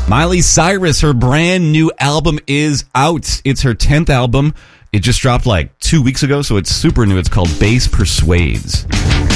Miley Cyrus, her brand new album is out. It's her 10th album. It just dropped like 2 weeks ago, so it's super new. It's called Bass Persuades.